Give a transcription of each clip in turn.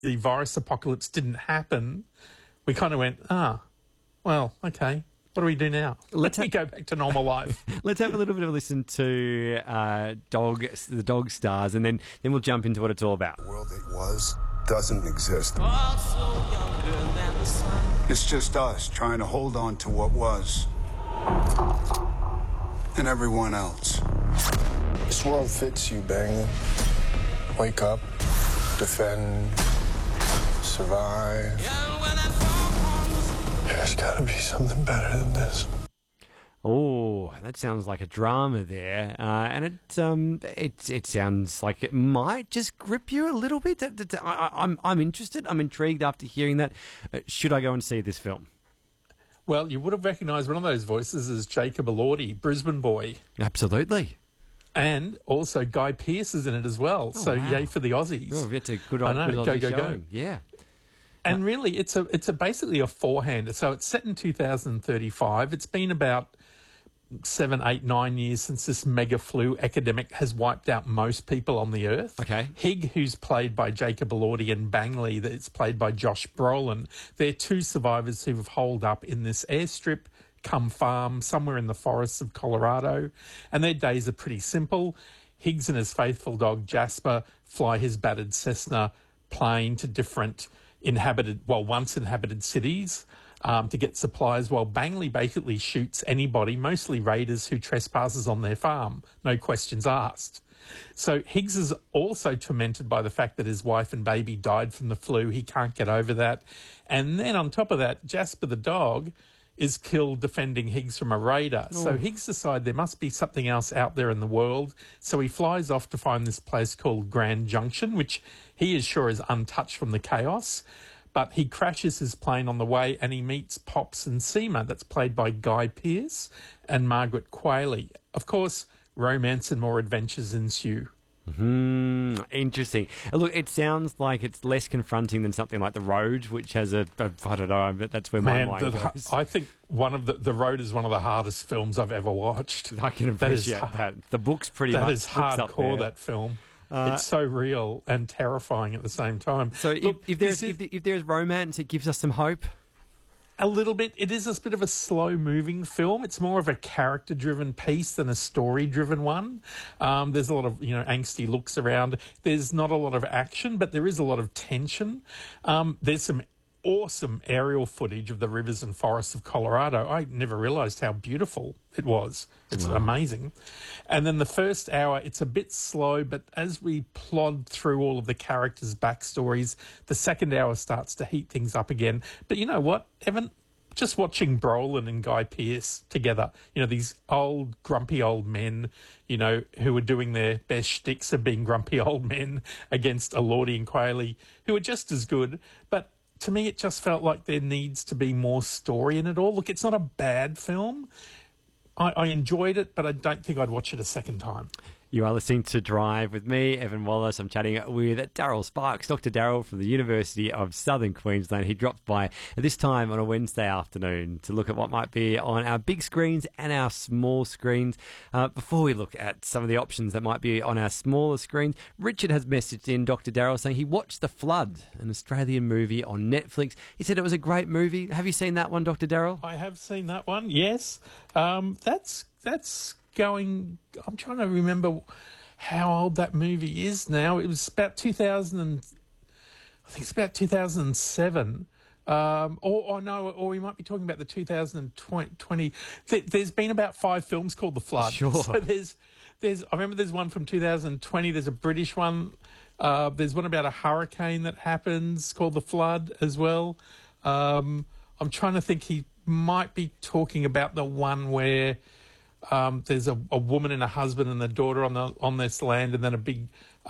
the virus apocalypse didn't happen, we kind of went, well, okay, what do we do now? Let me go back to normal life. Let's have a little bit of a listen to the Dog Stars, and then we'll jump into what it's all about. The world that was doesn't exist. It's just us trying to hold on to what was. And everyone else. This world fits you, Bang. Wake up, defend, survive. There's gotta be something better than this. Oh, that sounds like a drama there, and it sounds like it might just grip you a little bit. I'm interested. I'm intrigued after hearing that. Should I go and see this film? Well, you would have recognised one of those voices as Jacob Elordi, Brisbane boy. Absolutely. And also Guy Pearce is in it as well. Oh, so wow. Yay for the Aussies. Oh, it's a good I know, good go. Yeah. And really, it's basically a four-hander. So it's set in 2035. It's been about 7, 8, 9 years since this mega flu epidemic has wiped out most people on the earth. Okay. Hig, who's played by Jacob Elordi, and Bangley, that's played by Josh Brolin, they're two survivors who've holed up in this airstrip come farm somewhere in the forests of Colorado, and their days are pretty simple. Higgs and his faithful dog Jasper fly his battered Cessna plane to different once inhabited cities to get supplies, while Bangley basically shoots anybody, mostly raiders, who trespasses on their farm, no questions asked. So Higgs is also tormented by the fact that his wife and baby died from the flu. He can't get over that. And then on top of that, Jasper the dog is killed defending Higgs from a raider. Oh. So Higgs decides there must be something else out there in the world. So he flies off to find this place called Grand Junction, which he is sure is untouched from the chaos. But he crashes his plane on the way and he meets Pops and Seema, that's played by Guy Pearce and Margaret Qualley. Of course, romance and more adventures ensue. Interesting. Look, it sounds like it's less confronting than something like The Road, which has I don't know, but that's where my mind goes. I think one of The Road is one of the hardest films I've ever watched. I can appreciate that. The book's pretty much... That is hardcore, that film. It's so real and terrifying at the same time. So look, if there's romance, it gives us some hope. A little bit. It is a bit of a slow-moving film. It's more of a character-driven piece than a story-driven one. There's a lot of, angsty looks around. There's not a lot of action, but there is a lot of tension. There's some awesome aerial footage of the rivers and forests of Colorado. I never realised how beautiful it was. It's amazing. And then the first hour, it's a bit slow, but as we plod through all of the characters' backstories, the second hour starts to heat things up again. But you know what, Evan? Just watching Brolin and Guy Pearce together, these old, grumpy old men, who are doing their best shticks of being grumpy old men against Elordi and Qualley, who are just as good, but to me, it just felt like there needs to be more story in it all. Look, it's not a bad film. I enjoyed it, but I don't think I'd watch it a second time. You are listening to Drive with me, Evan Wallace. I'm chatting with Daryl Sparks, Dr. Daryl from the University of Southern Queensland. He dropped by at this time on a Wednesday afternoon to look at what might be on our big screens and our small screens. Before we look at some of the options that might be on our smaller screens, Richard has messaged in Dr. Daryl saying he watched The Flood, an Australian movie on Netflix. He said it was a great movie. Have you seen that one, Dr. Daryl? I have seen that one, yes. That's going... I'm trying to remember how old that movie is now. It was about 2000 I think it's about 2007. Or we might be talking about the 2020. There's been about 5 films called The Flood. Sure. So I remember there's one from 2020. There's a British one. There's one about a hurricane that happens called The Flood as well. I'm trying to think. He might be talking about the one where there's a woman and a husband and a daughter on this land, and then a big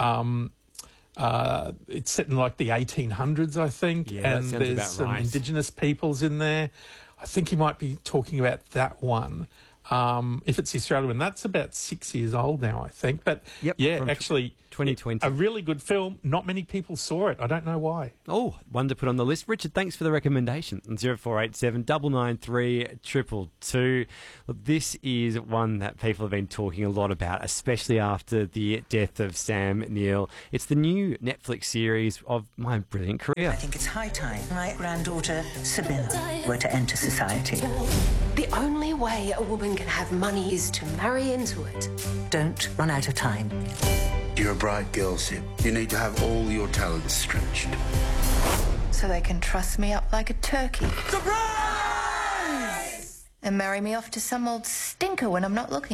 it's set in like the 1800s, I think, and there's some indigenous peoples in there. I think he might be talking about that one. If it's the Australian one, that's about 6 years old now, I think. But Yep, yeah, from actually, 2020. a really good film. Not many people saw it. I don't know why. Oh, one to put on the list. Richard, thanks for the recommendation. 0487 993 222. Look, this is one that people have been talking a lot about, especially after the death of Sam Neill. It's the new Netflix series of My Brilliant Career. I think it's high time my granddaughter, Sibylla, were to enter society. The only way a woman can have money is to marry into it. Don't run out of time. You're a bright girl, Sib. You need to have all your talents stretched. So they can truss me up like a turkey. Surprise! And marry me off to some old stinker when I'm not looking.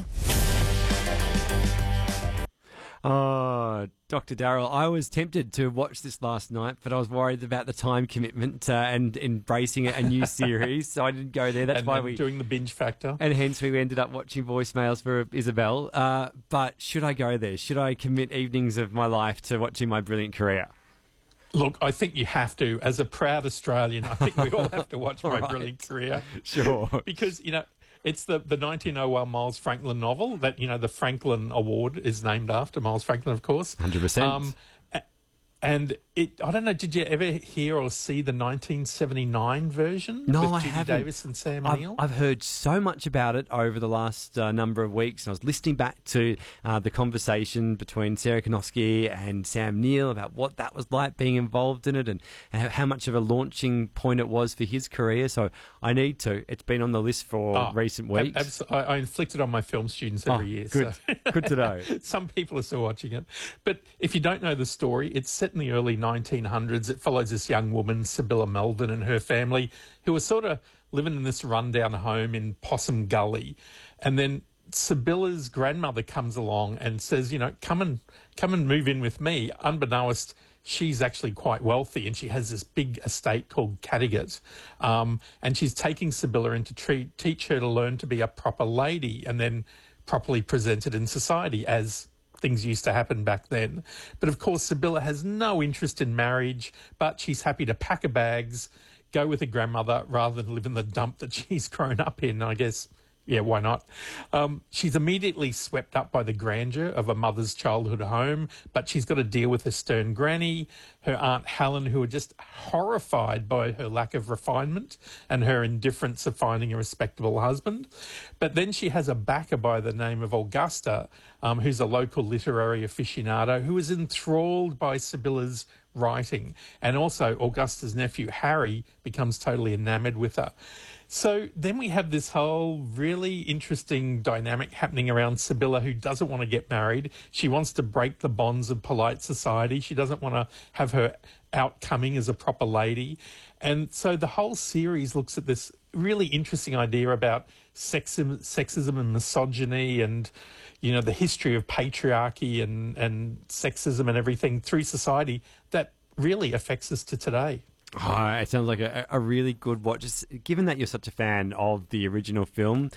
Oh, Dr. Darryl, I was tempted to watch this last night, but I was worried about the time commitment and embracing a new series, so I didn't go there. That's why we doing the binge factor, and hence we ended up watching voicemails for Isabel. But should I go there? Should I commit evenings of my life to watching My Brilliant Career? Look, I think you have to. As a proud Australian, I think we all have to watch My Right. Brilliant Career. Sure. Because, it's the 1901 Miles Franklin novel that, the Franklin Award is named after Miles Franklin, of course. 100%. And I don't know, did you ever hear or see the 1979 version? No, with I Judy haven't. Davis and Sam Neill? I've heard so much about it over the last number of weeks. And I was listening back to the conversation between Sarah Konosky and Sam Neill about what that was like being involved in it and how much of a launching point it was for his career. So I need to. It's been on the list for recent weeks. I inflict it on my film students every year. Good. So. Good to know. Some people are still watching it. But if you don't know the story, it's set in the early 1900s. It follows this young woman, Sibylla Melvin, and her family, who are sort of living in this rundown home in Possum Gully. And then Sibylla's grandmother comes along and says, come and move in with me. Unbeknownst, she's actually quite wealthy and she has this big estate called Cattegat. And she's taking Sibylla in to teach her to learn to be a proper lady and then properly presented in society as things used to happen back then. But of course, Sibylla has no interest in marriage, but she's happy to pack her bags, go with her grandmother rather than live in the dump that she's grown up in, I guess. Yeah, why not? She's immediately swept up by the grandeur of a mother's childhood home, but she's got to deal with her stern granny, her Aunt Helen, who are just horrified by her lack of refinement and her indifference of finding a respectable husband. But then she has a backer by the name of Augusta, who's a local literary aficionado who is enthralled by Sibylla's writing. And also Augusta's nephew, Harry, becomes totally enamoured with her. So then we have this whole really interesting dynamic happening around Sibylla, who doesn't want to get married. She wants to break the bonds of polite society. She doesn't want to have her outcoming as a proper lady. And so the whole series looks at this really interesting idea about sexism and misogyny and, the history of patriarchy and sexism and everything through society that really affects us to today. Oh, it sounds like a really good watch. Just given that you're such a fan of the original film,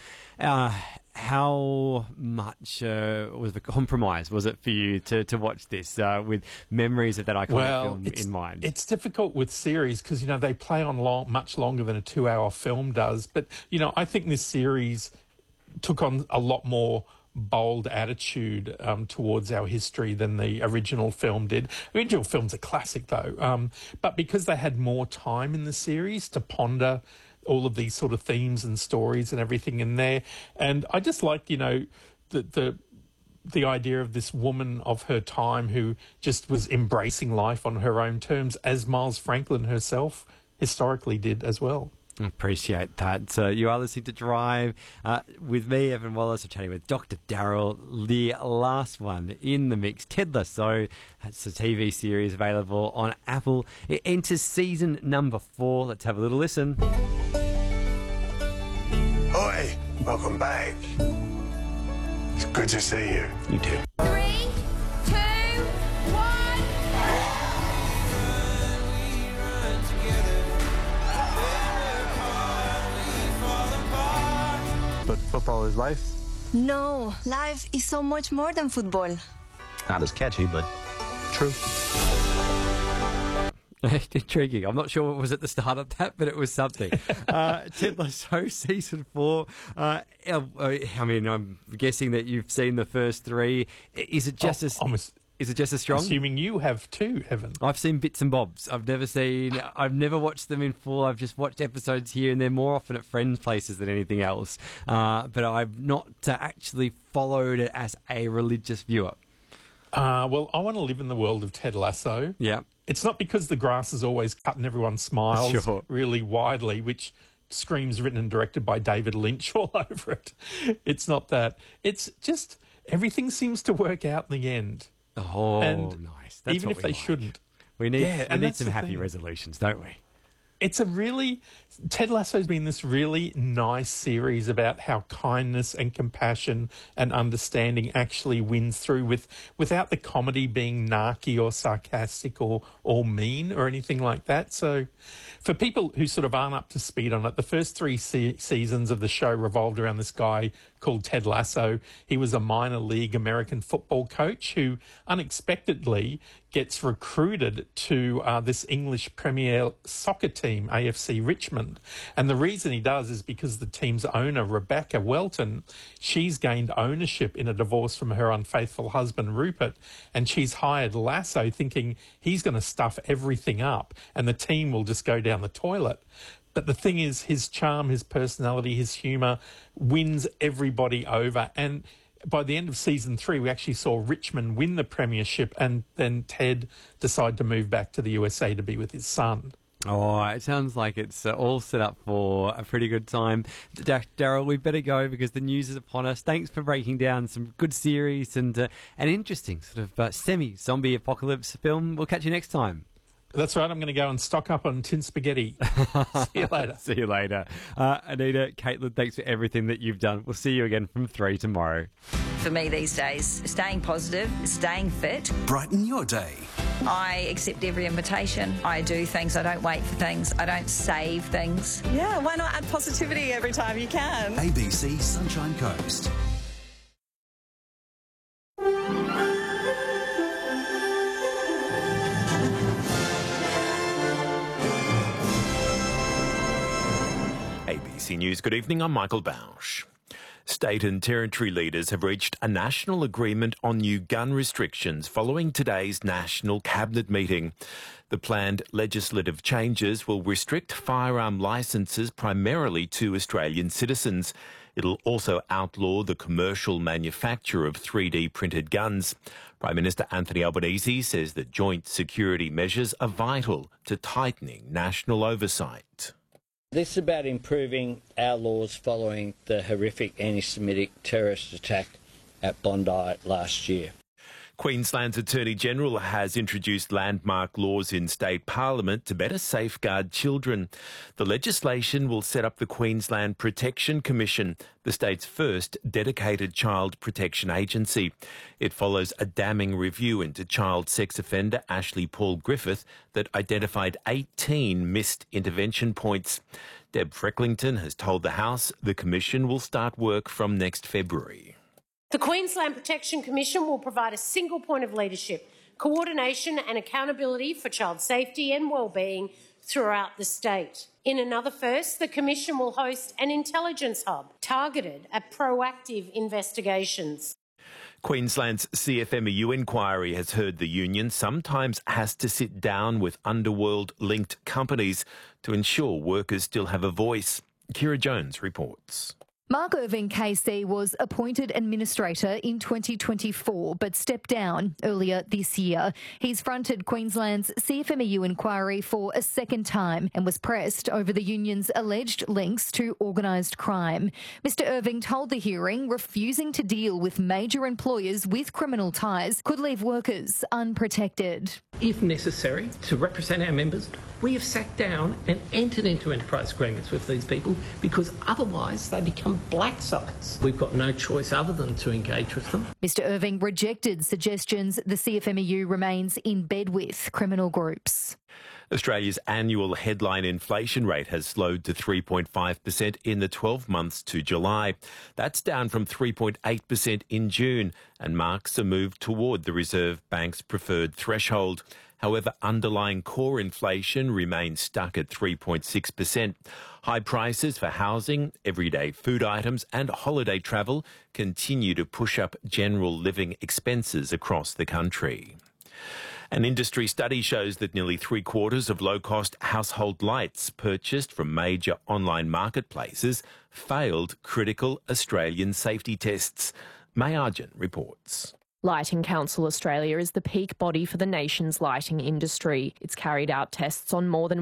how much was a compromise was it for you to watch this with memories of that iconic film in mind? It's difficult with series because, they play on much longer than a 2-hour film does. But, I think this series took on a lot more bold attitude towards our history than the original film did. The original film's a classic, though. But because they had more time in the series to ponder all of these sort of themes and stories and everything in there. And I just like, the idea of this woman of her time who just was embracing life on her own terms, as Miles Franklin herself historically did as well. Appreciate that. You are listening to Drive with me, Evan Wallace. I'm chatting with Dr. Darryl. The last one in the mix, Ted Lasso. That's a TV series available on Apple. It enters season number 4. Let's have a little listen. Oi, welcome back. It's good to see you. You too. 3, 2, 1. But football is life. No, life is so much more than football. Not as catchy, but true. Intriguing. I'm not sure what was at the start of that, but it was something. Ted Lasso season 4. I mean, I'm guessing that you've seen the first 3. Is it just as strong? Assuming you have too, Evan. I've seen bits and bobs. I've never watched them in full. I've just watched episodes here and there, more often at friends' places than anything else. But I've not actually followed it as a religious viewer. Well, I want to live in the world of Ted Lasso. Yeah. It's not because the grass is always cut and everyone smiles really widely, which screams written and directed by David Lynch all over it. It's not that. It's just everything seems to work out in the end. Oh, and nice. That's even if they shouldn't. We need some happy resolutions, don't we? Ted Lasso's been this really nice series about how kindness and compassion and understanding actually wins through without the comedy being narky or sarcastic or mean or anything like that. So for people who sort of aren't up to speed on it, the first 3 seasons of the show revolved around this guy called Ted Lasso. He was a minor league American football coach who unexpectedly gets recruited to this English Premier Soccer team, AFC Richmond. And the reason he does is because the team's owner, Rebecca Welton, she's gained ownership in a divorce from her unfaithful husband, Rupert, and she's hired Lasso thinking he's going to stuff everything up and the team will just go down the toilet. But the thing is, his charm, his personality, his humour wins everybody over. And by the end of season 3, we actually saw Richmond win the premiership, and then Ted decide to move back to the USA to be with his son. Oh, it sounds like it's all set up for a pretty good time. Daryl, we better go because the news is upon us. Thanks for breaking down some good series and an interesting sort of semi-zombie apocalypse film. We'll catch you next time. That's right. I'm going to go and stock up on tin spaghetti. See you later. See you later. Anita, Caitlin, thanks for everything that you've done. We'll see you again from 3 tomorrow. For me these days, staying positive, staying fit. Brighten your day. I accept every invitation. I do things. I don't wait for things. I don't save things. Yeah, why not add positivity every time you can? ABC Sunshine Coast. ABC News, good evening, I'm Michael Bausch. State and territory leaders have reached a national agreement on new gun restrictions following today's National Cabinet meeting. The planned legislative changes will restrict firearm licences primarily to Australian citizens. It'll also outlaw the commercial manufacture of 3D printed guns. Prime Minister Anthony Albanese says that joint security measures are vital to tightening national oversight. This is about improving our laws following the horrific anti-Semitic terrorist attack at Bondi last year. Queensland's Attorney-General has introduced landmark laws in state parliament to better safeguard children. The legislation will set up the Queensland Protection Commission, the state's first dedicated child protection agency. It follows a damning review into child sex offender Ashley Paul Griffith that identified 18 missed intervention points. Deb Frecklington has told the House the commission will start work from next February. The Queensland Protection Commission will provide a single point of leadership, coordination and accountability for child safety and wellbeing throughout the state. In another first, the Commission will host an intelligence hub targeted at proactive investigations. Queensland's CFMEU inquiry has heard the union sometimes has to sit down with underworld-linked companies to ensure workers still have a voice. Kira Jones reports. Mark Irving KC was appointed administrator in 2024 but stepped down earlier this year. He's fronted Queensland's CFMEU inquiry for a second time and was pressed over the union's alleged links to organised crime. Mr Irving told the hearing refusing to deal with major employers with criminal ties could leave workers unprotected. If necessary, to represent our members, we have sat down and entered into enterprise agreements with these people because otherwise they become blacksuckers. We've got no choice other than to engage with them. Mr Irving rejected suggestions the CFMEU remains in bed with criminal groups. Australia's annual headline inflation rate has slowed to 3.5% in the 12 months to July. That's down from 3.8% in June and marks a move toward the Reserve Bank's preferred threshold. However, underlying core inflation remains stuck at 3.6%. High prices for housing, everyday food items and holiday travel continue to push up general living expenses across the country. An industry study shows that nearly 3/4 of low-cost household lights purchased from major online marketplaces failed critical Australian safety tests. May Arjun reports. Lighting Council Australia is the peak body for the nation's lighting industry. It's carried out tests on more than